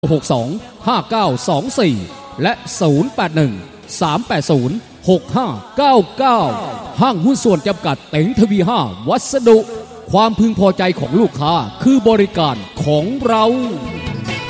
625924และ0813806599ห้างหุ้นส่วนจำกัดเต็งทวี5วัสดุความพึงพอใจของลูกค้าคือบริการของเรา